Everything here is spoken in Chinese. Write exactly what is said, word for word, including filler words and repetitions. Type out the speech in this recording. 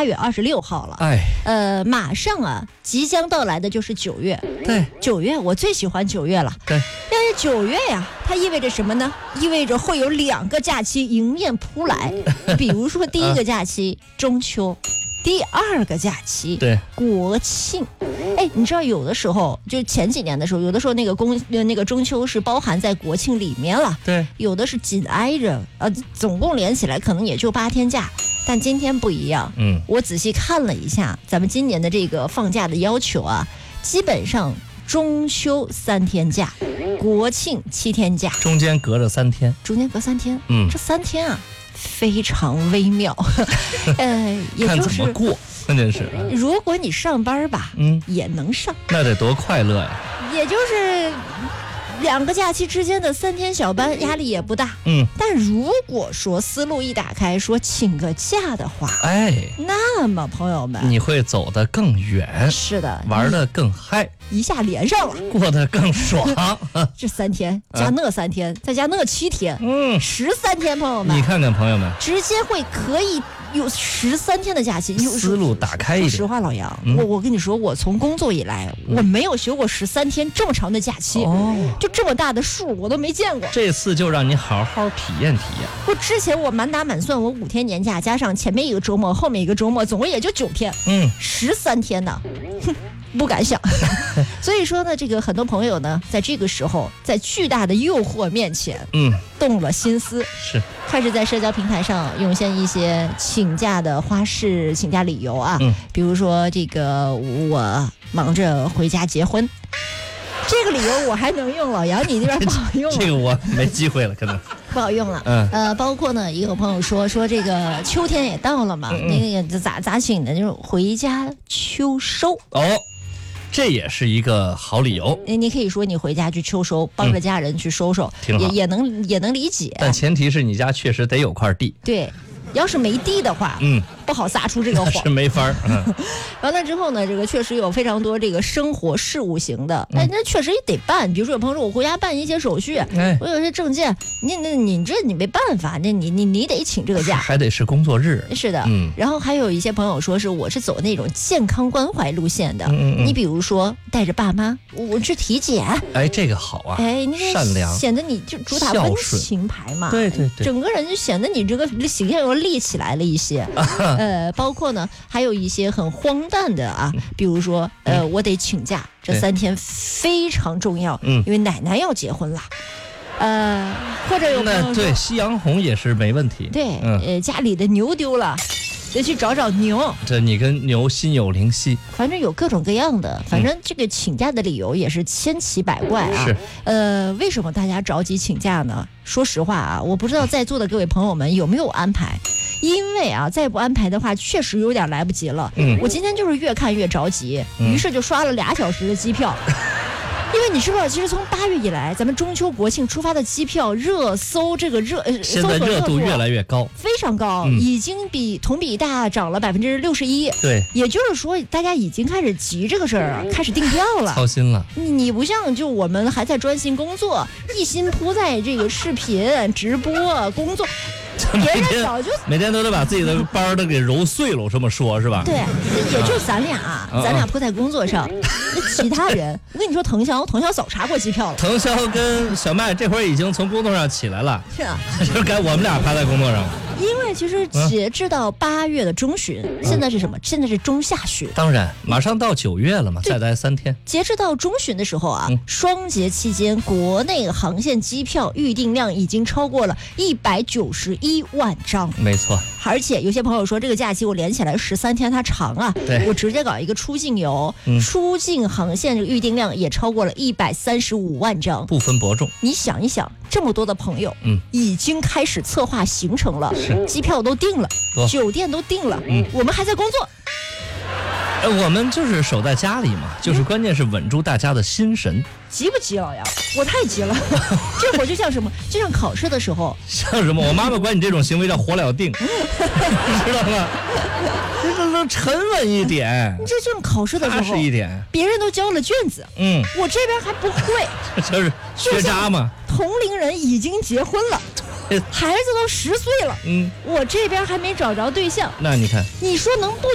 月二十六号了。 哎， 呃，马上啊，即将到来的就是九月。 对， 九月我最喜欢九月了。 对， 但是九月呀，它意味着什么呢？意味着会有两个假期迎面扑来。比如说第一个假期、啊、中秋，第二个假期对国庆。哎，你知道有的时候就前几年的时候，有的时候那个公那个中秋是包含在国庆里面了， 对， 有的是紧挨着，呃，总共连起来可能也就八天假。但今天不一样， 嗯， 我仔细看了一下咱们今年的这个放假的要求啊，基本上中秋三天假，国庆七天假， 中间隔着三天， 中间隔三天， 嗯， 这三天啊非常微妙，呃，也看就是怎么过，关键是， 如果你上班吧， 嗯， 也能上， 那得多快乐呀， 也就是两个假期之间的三天小班，压力也不大。 嗯， 但如果说思路一打开，说请个假的话， 哎， 那么朋友们， 你会走得更远， 是的， 玩得更嗨， 一下连上了， 过得更爽。 这三天加那三天，啊、再加那七天， 嗯， 十三天，朋友们， 你看看朋友们， 直接会可以有十三天的假期， 思路打开一点。 说实话，老杨， 嗯、 我我跟你说，我从工作以来，嗯、我没有休过十三天这么长的假期， 哦， 就这么大的数我都没见过。 这次就让你好好体验体验。 我之前我满打满算，我五天年假加上前面一个周末，后面一个周末，总共也就九天， 嗯， 十三天呢，哼。不敢想，所以说呢，这个很多朋友呢，在这个时候，在巨大的诱惑面前， 嗯， 动了心思， 是开始在社交平台上涌现一些请假的花式请假理由啊， 嗯， 比如说这个我忙着回家结婚，这个理由我还能用，老杨你那边不好用了， 这个我没机会了，可能不好用了， 嗯， 呃，包括呢，也有朋友说说这个秋天也到了嘛，嗯嗯那个咋咋请的，就是回家秋收哦。这也是一个好理由， 你可以说你回家去秋收，帮着家人去收收， 嗯、 也也能也能理解。 但前提是你家确实得有块地。 对，要是没地的话，嗯，不好撒出这个谎， 是没法儿。嗯、 完了之后呢，这个确实有非常多这个生活事务型的，哎、嗯，那确实也得办。比如说有朋友说我回家办一些手续，哎、我有些证件，你那你这你没办法，那你你你得请这个假， 还得是工作日。 是的，嗯。然后还有一些朋友说是我是走那种健康关怀路线的，嗯嗯你比如说带着爸妈我去体检， 哎，这个好啊， 哎，你善良， 显得你就主打温情牌嘛， 对对对， 整个人就显得你这个形象又立起来了一些。呃，包括呢，还有一些很荒诞的啊，比如说，呃，我得请假，这三天非常重要，嗯，因为奶奶要结婚了，呃，或者有朋友说， 那对夕阳红也是没问题， 对，嗯、呃，家里的牛丢了。得去找找牛， 这你跟牛心有灵犀， 反正有各种各样的，反正这个请假的理由也是千奇百怪啊。 是， 呃，为什么大家着急请假呢？说实话啊，我不知道在座的各位朋友们有没有安排，因为啊，再不安排的话，确实有点来不及了。嗯，我今天就是越看越着急，嗯、于是就刷了俩小时的机票。因为你知道，其实从八月以来，咱们中秋国庆出发的机票热搜这个热， 现在热度越来越高， 非常高，嗯、已经比同比大涨了百分之六十一。 对， 也就是说，大家已经开始急这个事儿啊，开始订票了， 操心了。 你你不像就我们还在专心工作，一心扑在这个视频直播工作。别人早就每天都得把自己的班都给揉碎了，这么说是吧？ 对，也就咱俩，啊、咱俩扑在工作上，那、啊、其他人，我跟你说，腾霄，腾霄早查过机票了。 腾霄跟小麦这会儿已经从工作上起来了， 是啊， 就该我们俩趴在工作上了。 因为其实截至到八月的中旬，嗯、现在是什么？现在是中下旬。 当然，马上到九月了嘛，再待三天。 截至到中旬的时候啊，嗯、双节期间国内航线机票预订量已经超过了一百九十一万张。 没错。 而且有些朋友说这个假期我连起来十三天它长啊，我直接搞一个出境游，嗯、出境航线这个预订量也超过了一百三十五万张， 不分伯仲。 你想一想，这么多的朋友，嗯，已经开始策划行程了，机票都订了，酒店都订了，嗯，我们还在工作。 呃，我们就是守在家里嘛，就是关键是稳住大家的心神。 急不急，老杨？我太急了，这会儿就像什么？就像考试的时候。 像什么？我妈妈管你这种行为叫火了定，你知道吗？这这这沉稳一点。 你这就像考试的时候， 踏实一点。 别人都交了卷子，嗯，我这边还不会， 就是学渣嘛。 同龄人已经结婚了。孩子都十岁了，嗯，我这边还没找着对象， 那你看， 你说能不